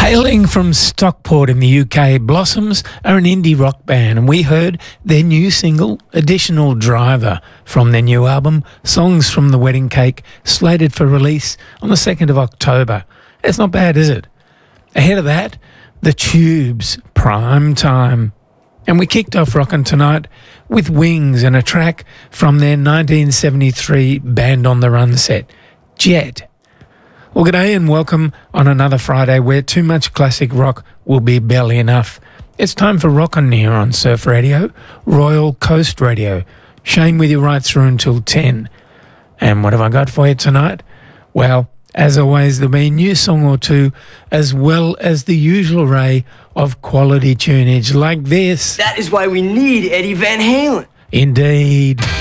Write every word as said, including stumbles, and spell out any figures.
Hailing from Stockport in the U K, Blossoms are an indie rock band, and we heard their new single, Additional Driver, from their new album, Songs from the Wedding Cake, slated for release on the second of October. It's not bad, is it? Ahead of that, The Tubes, Prime Time. And we kicked off rockin' tonight with Wings and a track from their nineteen seventy-three Band on the Run set, Jet. Well, g'day and welcome on another Friday where too much classic rock will be barely enough. It's time for Rockin' here on Surf Radio, Royal Coast Radio. Shane with you right through until ten. And what have I got for you tonight? Well, as always, there'll be a new song or two, as well as the usual array of quality tunage like this. That is why we need Eddie Van Halen. Indeed.